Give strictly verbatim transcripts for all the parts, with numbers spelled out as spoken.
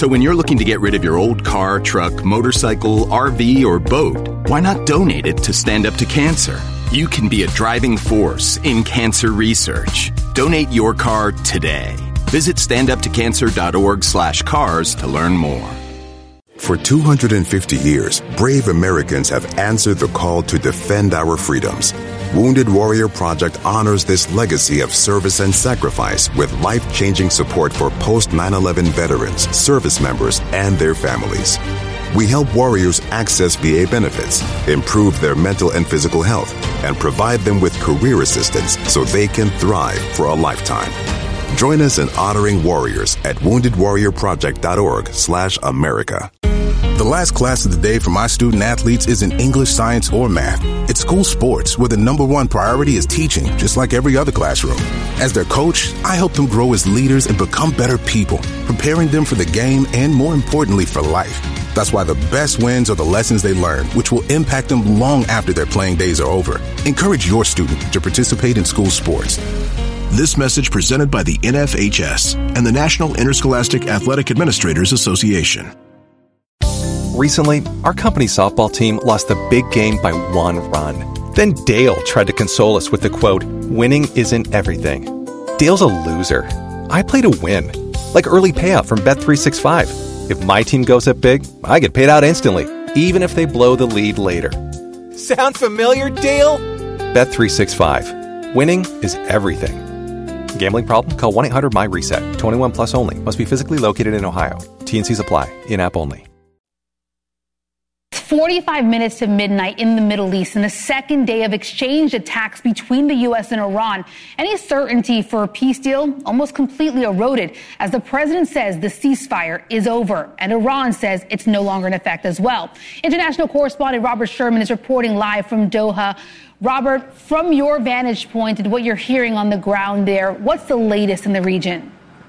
So when you're looking to get rid of your old car, truck, motorcycle, R V, or boat, why not donate it to Stand Up to Cancer? You can be a driving force in cancer research. Donate your car today. Visit standuptocancer.org slash cars to learn more. For two hundred fifty years, brave Americans have answered the call to defend our freedoms. Wounded Warrior Project honors this legacy of service and sacrifice with life-changing support for post nine eleven veterans, service members, and their families. We help warriors access V A benefits, improve their mental and physical health, and provide them with career assistance so they can thrive for a lifetime. Join us in honoring warriors at woundedwarriorproject.org slash America. The last class of the day for my student athletes isn't English, science, or math. It's school sports, where the number one priority is teaching, just like every other classroom. As their coach, I help them grow as leaders and become better people, preparing them for the game and, more importantly, for life. That's why the best wins are the lessons they learn, which will impact them long after their playing days are over. Encourage your student to participate in school sports. This message presented by the N F H S and the National Interscholastic Athletic Administrators Association. Recently, our company's softball team lost the big game by one run. Then Dale tried to console us with the quote, "Winning isn't everything." Dale's a loser. I play to win. Like early payout from Bet three sixty-five. If my team goes up big, I get paid out instantly, even if they blow the lead later. Sound familiar, Dale? Bet three sixty-five. Winning is everything. Gambling problem? Call one eight hundred M Y reset. twenty-one plus only. Must be physically located in Ohio. T N Cs apply. In-app only. forty-five minutes to midnight in the Middle East, and the second day of exchange attacks between the U S and Iran. Any certainty for a peace deal almost completely eroded as the president says the ceasefire is over, and Iran says it's no longer in effect as well. International correspondent Robert Sherman is reporting live from Doha. Robert, from your vantage point and what you're hearing on the ground there, what's the latest in the region?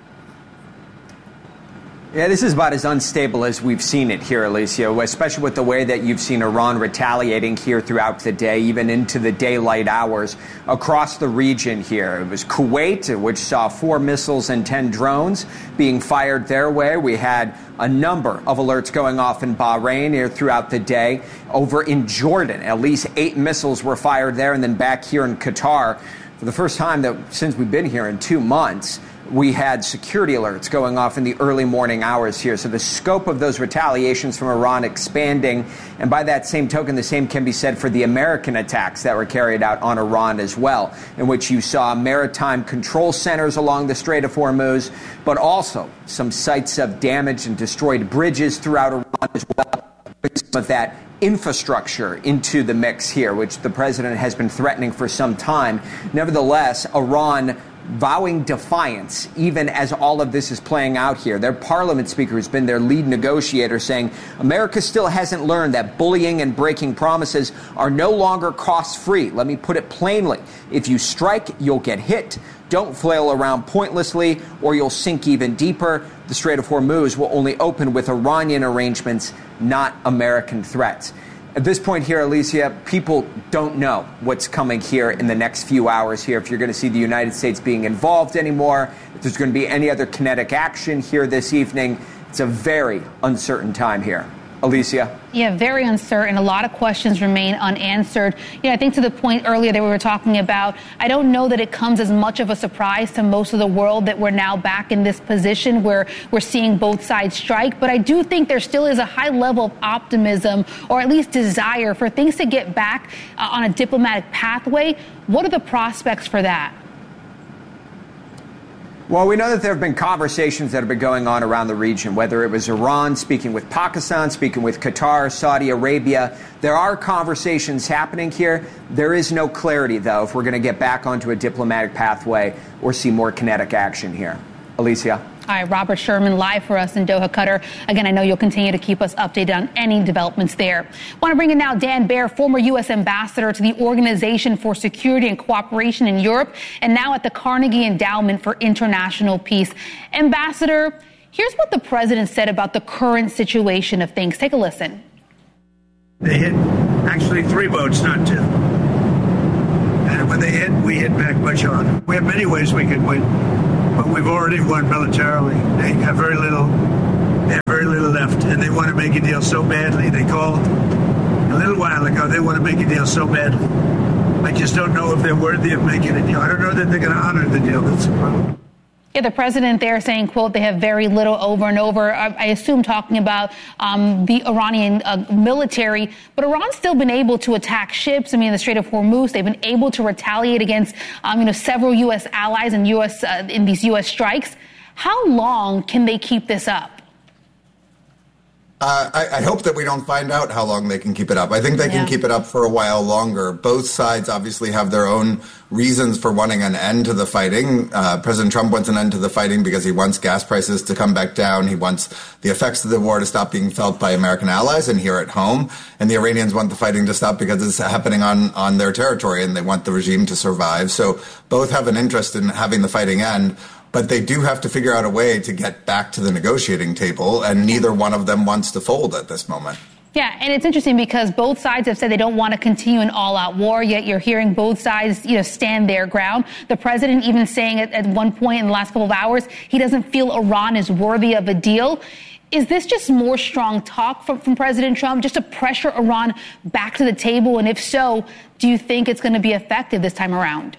Yeah, this is about as unstable as we've seen it here, Alicia, especially with the way that you've seen Iran retaliating here throughout the day, even into the daylight hours across the region here. It was Kuwait, which saw four missiles and ten drones being fired their way. We had a number of alerts going off in Bahrain here throughout the day. Over in Jordan, at least eight missiles were fired there. And then back here in Qatar, for the first time that since we've been here in two months, we had security alerts going off in the early morning hours here. So the scope of those retaliations from Iran expanding. And by that same token, the same can be said for the American attacks that were carried out on Iran as well, in which you saw maritime control centers along the Strait of Hormuz, but also some sites of damaged and destroyed bridges throughout Iran as well. Some of that infrastructure into the mix here, which the president has been threatening for some time. Nevertheless, Iran vowing defiance, even as all of this is playing out here. Their parliament speaker has been their lead negotiator, saying America still hasn't learned that bullying and breaking promises are no longer cost-free. Let me put it plainly. If you strike, you'll get hit. Don't flail around pointlessly, or you'll sink even deeper. The Strait of Hormuz will only open with Iranian arrangements, not American threats. At this point here, Alicia, people don't know what's coming here in the next few hours here, if you're going to see the United States being involved anymore, if there's going to be any other kinetic action here this evening. It's a very uncertain time here. Alicia? Yeah, very uncertain. A lot of questions remain unanswered. You know, I think to the point earlier that we were talking about, I don't know that it comes as much of a surprise to most of the world that we're now back in this position where we're seeing both sides strike. But I do think there still is a high level of optimism, or at least desire, for things to get back uh, on a diplomatic pathway. What are the prospects for that? Well, we know that there have been conversations that have been going on around the region, whether it was Iran speaking with Pakistan, speaking with Qatar, Saudi Arabia. There are conversations happening here. There is no clarity, though, if we're going to get back onto a diplomatic pathway or see more kinetic action here. Alicia? All right, Robert Sherman live for us in Doha, Qatar. Again, I know you'll continue to keep us updated on any developments there. Want to bring in now Dan Baer, former U S ambassador to the Organization for Security and Cooperation in Europe, and now at the Carnegie Endowment for International Peace. Ambassador, here's what the president said about the current situation of things. Take a listen. They hit actually three boats, not two. And when they hit, we hit back much harder. We have many ways we could win. But we've already won militarily. They have very little, they have very make a deal so badly. They called a little while ago. They want to make a deal so badly. I just don't know if they're worthy of making a deal. I don't know that they're going to honor the deal. That's the problem. Yeah, the president there saying, quote, they have very little over and over. I, I assume talking about um, the Iranian uh, military. But Iran's still been able to attack ships. I mean, in the Strait of Hormuz, they've been able to retaliate against, um, you know, several U S allies and U S uh, in these U S strikes. How long can they keep this up? Uh, I, I hope that we don't find out how long they can keep it up. I think they yeah. can keep it up for a while longer. Both sides obviously have their own reasons for wanting an end to the fighting. Uh, President Trump wants an end to the fighting because he wants gas prices to come back down. He wants the effects of the war to stop being felt by American allies and here at home. And the Iranians want the fighting to stop because it's happening on, on their territory and they want the regime to survive. So both have an interest in having the fighting end. But they do have to figure out a way to get back to the negotiating table, and neither one of them wants to fold at this moment. Yeah, and it's interesting because both sides have said they don't want to continue an all-out war, yet you're hearing both sides, you know, stand their ground. The president even saying at, at one point in the last couple of hours he doesn't feel Iran is worthy of a deal. Is this just more strong talk from, from President Trump just to pressure Iran back to the table? And if so, do you think it's going to be effective this time around?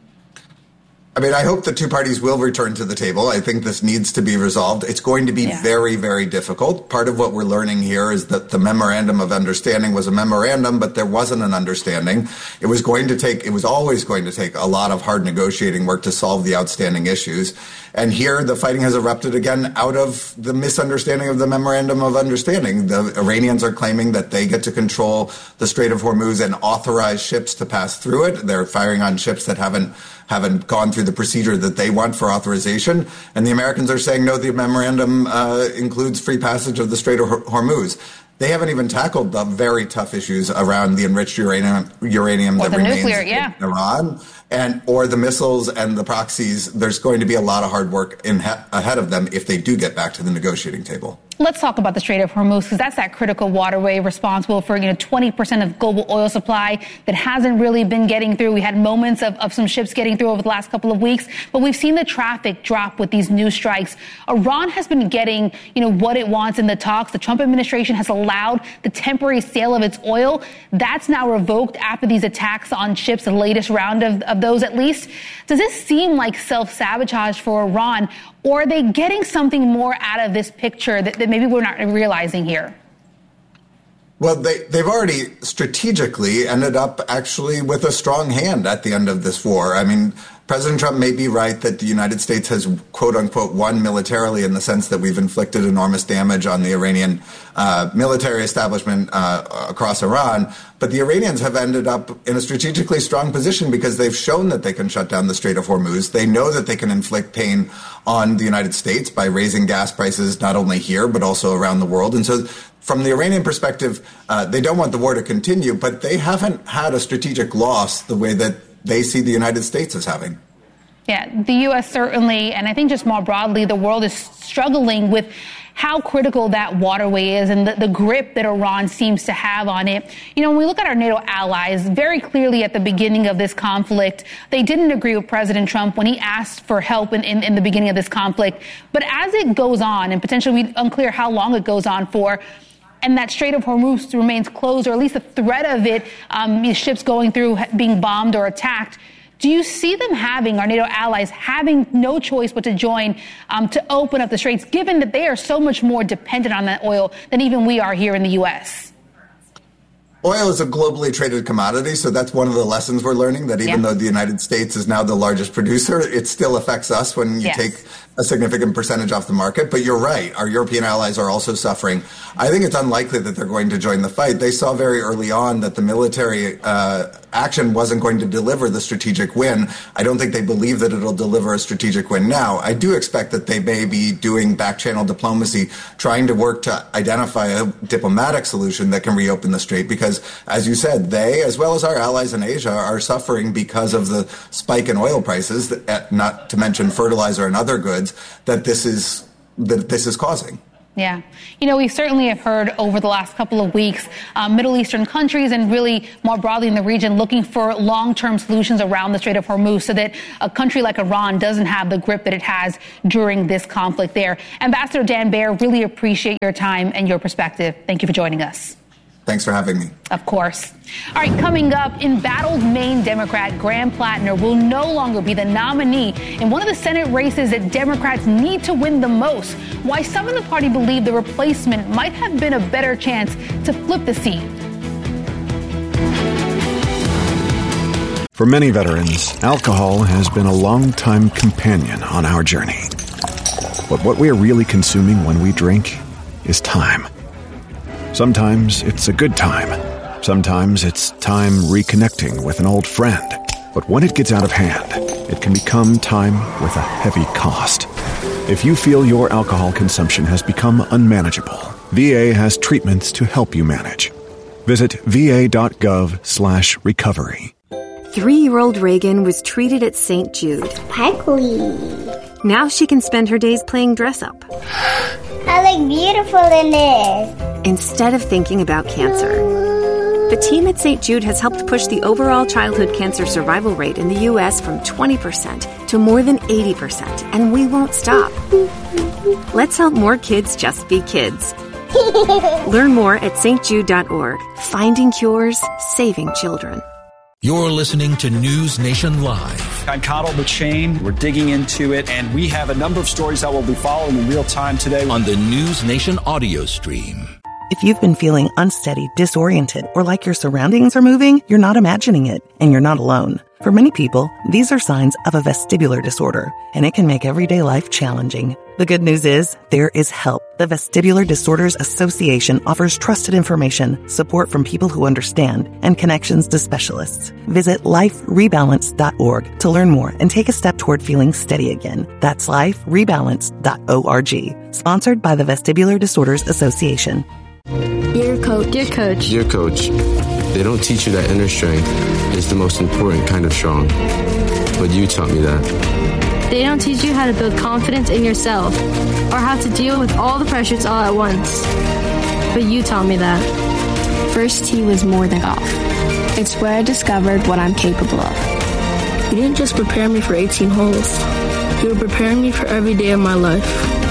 I mean, I hope the two parties will return to the table. I think this needs to be resolved. It's going to be yeah. very, very difficult. Part of what we're learning here is that the memorandum of understanding was a memorandum, but there wasn't an understanding. It was going to take, it was always going to take a lot of hard negotiating work to solve the outstanding issues. And here the fighting has erupted again out of the misunderstanding of the memorandum of understanding. The Iranians are claiming that they get to control the Strait of Hormuz and authorize ships to pass through it. They're firing on ships that haven't haven't gone through the procedure that they want for authorization. And the Americans are saying, no, the memorandum uh, includes free passage of the Strait of Hormuz. They haven't even tackled the very tough issues around the enriched uranium, uranium or that the remains nuclear, in yeah. Iran, and or the missiles and the proxies. There's going to be a lot of hard work in ha- ahead of them if they do get back to the negotiating table. Let's talk about the Strait of Hormuz, because that's that critical waterway responsible for, you know, twenty percent of global oil supply that hasn't really been getting through. We had moments of, of some ships getting through over the last couple of weeks, but we've seen the traffic drop with these new strikes. Iran has been getting, you know, what it wants in the talks. The Trump administration has allowed the temporary sale of its oil. That's now revoked after these attacks on ships, the latest round of, of those at least. Does this seem like self-sabotage for Iran? Or are they getting something more out of this picture that, that maybe we're not realizing here? Well, they, they've already strategically ended up actually with a strong hand at the end of this war. I mean, President Trump may be right that the United States has, quote unquote, won militarily in the sense that we've inflicted enormous damage on the Iranian uh, military establishment uh, across Iran. But the Iranians have ended up in a strategically strong position because they've shown that they can shut down the Strait of Hormuz. They know that they can inflict pain on the United States by raising gas prices not only here, but also around the world. And so from the Iranian perspective, uh, they don't want the war to continue, but they haven't had a strategic loss the way that they see the United States as having. Yeah, the U S certainly, and I think just more broadly, the world is struggling with how critical that waterway is and the, the grip that Iran seems to have on it. You know, when we look at our NATO allies, very clearly at the beginning of this conflict, they didn't agree with President Trump when he asked for help in, in, in the beginning of this conflict. But as it goes on, and potentially unclear how long it goes on for, and that Strait of Hormuz remains closed, or at least the threat of it, um, ships going through being bombed or attacked, do you see them having, our NATO allies, having no choice but to join um, to open up the straits, given that they are so much more dependent on that oil than even we are here in the U S? Oil is a globally traded commodity, so that's one of the lessons we're learning, that even yeah. though the United States is now the largest producer, it still affects us when you yes. take a significant percentage off the market. But you're right, our European allies are also suffering. I think it's unlikely that they're going to join the fight. They saw very early on that the military uh, action wasn't going to deliver the strategic win. I don't think they believe that it'll deliver a strategic win now. I do expect that they may be doing back-channel diplomacy, trying to work to identify a diplomatic solution that can reopen the strait, because as you said, they, as well as our allies in Asia, are suffering because of the spike in oil prices, that, not to mention fertilizer and other goods, that this is that this is causing. Yeah. You know, we certainly have heard over the last couple of weeks, uh, Middle Eastern countries and really more broadly in the region looking for long-term solutions around the Strait of Hormuz so that a country like Iran doesn't have the grip that it has during this conflict there. Ambassador Dan Baer, really appreciate your time and your perspective. Thank you for joining us. Thanks for having me. Of course. All right, coming up, embattled Maine Democrat Graham Plattner will no longer be the nominee in one of the Senate races that Democrats need to win the most. Why some in the party believe the replacement might have been a better chance to flip the seat. For many veterans, alcohol has been a long-time companion on our journey. But what we are really consuming when we drink is time. Sometimes it's a good time. Sometimes it's time reconnecting with an old friend. But when it gets out of hand, it can become time with a heavy cost. If you feel your alcohol consumption has become unmanageable, V A has treatments to help you manage. Visit va.gov slash recovery. Three-year-old Reagan was treated at Saint Jude. Parkley. Now she can spend her days playing dress-up. I look beautiful in this. Instead of thinking about cancer. The team at Saint Jude has helped push the overall childhood cancer survival rate in the U S from twenty percent to more than eighty percent, and we won't stop. Let's help more kids just be kids. Learn more at s t jude dot org. Finding cures, saving children. You're listening to News Nation Live. I'm Connell McShane. We're digging into it, and we have a number of stories that we'll be following in real time today on the News Nation audio stream. If you've been feeling unsteady, disoriented, or like your surroundings are moving, you're not imagining it, and you're not alone. For many people, these are signs of a vestibular disorder, and it can make everyday life challenging. The good news is, there is help. The Vestibular Disorders Association offers trusted information, support from people who understand, and connections to specialists. Visit life rebalance dot org to learn more and take a step toward feeling steady again. That's life rebalance dot org. Sponsored by the Vestibular Disorders Association. Dear Coach. Dear Coach. Dear Coach, they don't teach you that inner strength is the most important kind of strong. But you taught me that. They don't teach you how to build confidence in yourself or how to deal with all the pressures all at once. But you taught me that. First tee was more than golf. It's where I discovered what I'm capable of. You didn't just prepare me for eighteen holes. You were preparing me for every day of my life.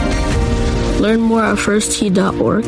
Learn more at first tee dot org.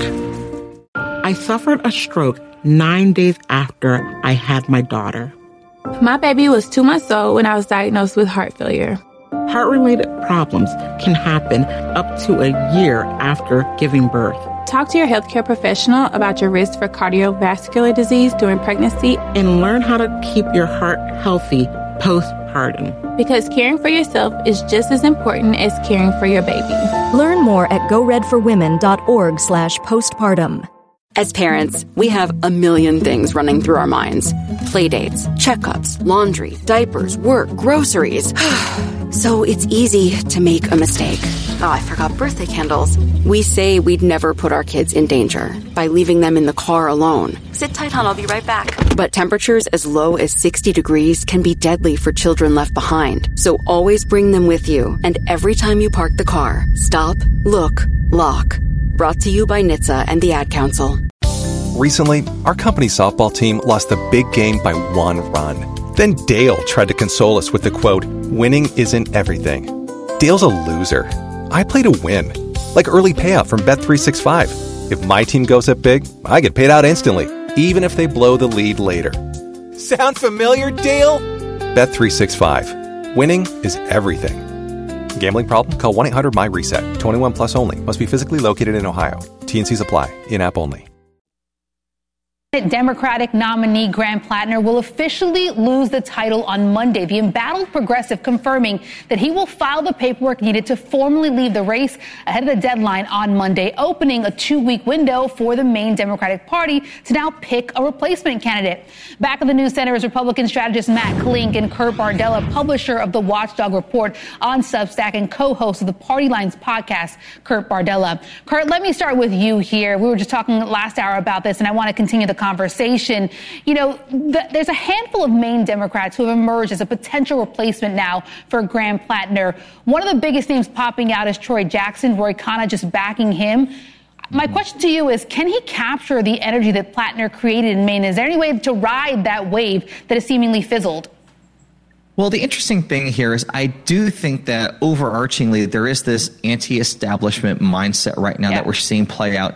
I suffered a stroke nine days after I had my daughter. My baby was two months old when I was diagnosed with heart failure. Heart-related problems can happen up to a year after giving birth. Talk to your healthcare professional about your risk for cardiovascular disease during pregnancy. And learn how to keep your heart healthy postpartum. Because caring for yourself is just as important as caring for your baby. Learn more at go red for women dot org slash postpartum. As parents, we have a million things running through our minds. Playdates, checkups, laundry, diapers, work, groceries. So it's easy to make a mistake. Oh, I forgot birthday candles. We say we'd never put our kids in danger by leaving them in the car alone. Sit tight, hon, I'll be right back. But temperatures as low as sixty degrees can be deadly for children left behind. So always bring them with you. And every time you park the car, stop, look, lock. Brought to you by N H T S A and the Ad Council. Recently, our company softball team lost the big game by one run. Then Dale tried to console us with the quote, "Winning isn't everything." Dale's a loser. I play to win. Like early payout from Bet three sixty-five. If my team goes up big, I get paid out instantly, even if they blow the lead later. Sound familiar, Dale? Bet three sixty-five. Winning is everything. Gambling problem? Call one eight hundred M Y reset. twenty-one plus only. Must be physically located in Ohio. T N Cs apply. In-app only. Democratic nominee Graham Plattner will officially lose the title on Monday. The embattled progressive confirming that he will file the paperwork needed to formally leave the race ahead of the deadline on Monday, opening a two-week window for the Maine Democratic Party to now pick a replacement candidate. Back at the news center is Republican strategist Matt Klink and Kurt Bardella, publisher of the Watchdog Report on Substack and co-host of the Party Lines podcast, Kurt Bardella. Kurt, let me start with you here. We were just talking last hour about this, and I want to continue the conversation. You know, th- there's a handful of Maine Democrats who have emerged as a potential replacement now for Graham Plattner. One of the biggest names popping out is Troy Jackson. Roy Khanna just backing him. My question to you is, can he capture the energy that Plattner created in Maine? Is there any way to ride that wave that has seemingly fizzled? Well, the interesting thing here is I do think that overarchingly there is this anti-establishment mindset right now yeah. that we're seeing play out